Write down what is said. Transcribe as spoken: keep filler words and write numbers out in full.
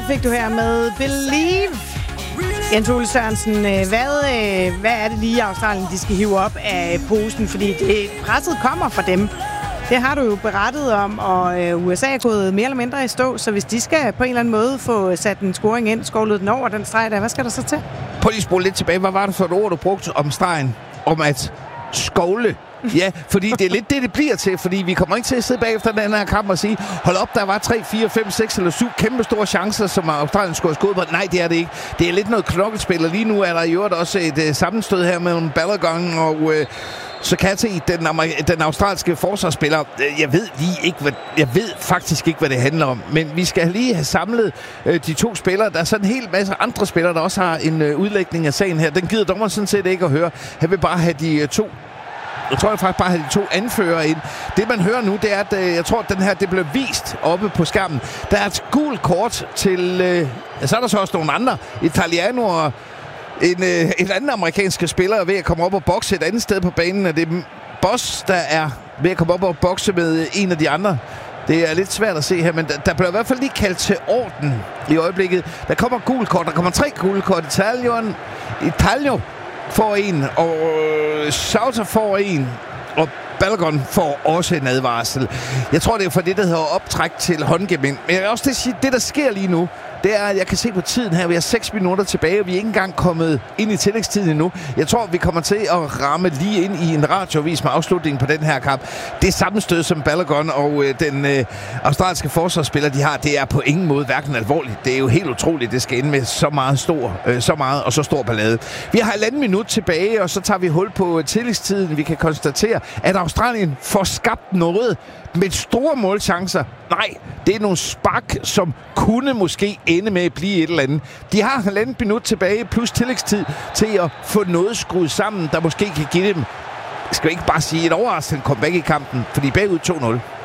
fik du her med Believe. Jens Ole Sørensen, hvad, hvad er det lige Australien, de skal hive op af posen? Fordi det, presset kommer fra dem. Det har du jo berettet om, og U S A er gået mere eller mindre i stå, så hvis de skal på en eller anden måde få sat en scoring ind, skovlet den over den streg der, hvad skal der så til? Prøv lige at spole lidt tilbage. Hvad var det for et ord, du brugte om stregen? Om at skovle? Ja, fordi det er lidt det, det bliver til, fordi vi kommer ikke til at sidde bagefter den her kamp og sige, hold op, der var tre, fire, fem, seks eller syv kæmpe store chancer, som Australien skulle have skåret på. Nej, det er det ikke. Det er lidt noget knoklespil, og lige nu er der i øvrigt også et uh, sammenstød her mellem Balogun og uh, Sakati, den, den australske forsvarsspiller. Jeg ved lige ikke, hvad, jeg ved faktisk ikke, hvad det handler om, men vi skal lige have samlet uh, de to spillere. Der er så en hel masse andre spillere, der også har en uh, udlægning af sagen her. Den gider dommeren sådan set ikke at høre. Han vil bare have de uh, to Jeg tror jeg faktisk bare, at de to anfører ind. Det, man hører nu, det er, at jeg tror, at den her, det blev vist oppe på skærmen. Der er et gult kort til... Øh, ja, så er der så også nogle andre. Italiano og en, øh, en anden amerikanske spiller er ved at komme op og bokse et andet sted på banen. Og det er Boss, der er ved at komme op og bokse med en af de andre. Det er lidt svært at se her, men der, der bliver i hvert fald lige kaldt til orden i øjeblikket. Der kommer gult kort. Der kommer tre gule kort. Italiano... Italiano får en, og Sauter får en, og Balogun får også en advarsel. Jeg tror, det er for det, der hedder optræk til håndgevind. Men jeg vil også sige, det, der sker lige nu, det er, at jeg kan se på tiden her, vi har seks minutter tilbage, og vi er ikke engang kommet ind i tillægstiden endnu. Jeg tror, vi kommer til at ramme lige ind i en radiovis med afslutningen på den her kamp. Det sammenstød, som Balogun og øh, den øh, australske forsvarsspiller, de har, det er på ingen måde hverken alvorligt. Det er jo helt utroligt, det skal ende med så meget stor, øh, så meget og så stor ballade. Vi har halvanden minut tilbage, og så tager vi hul på tillægstiden. Vi kan konstatere, at Australien får skabt noget med store målchancer. Nej, det er nogle spark, som kunne måske ende med at blive et eller andet. De har halvandet minut tilbage, plus tillægstid til at få noget skruet sammen, der måske kan give dem, skal vi ikke bare sige, et overraskende comeback i kampen, fordi bagud to nul.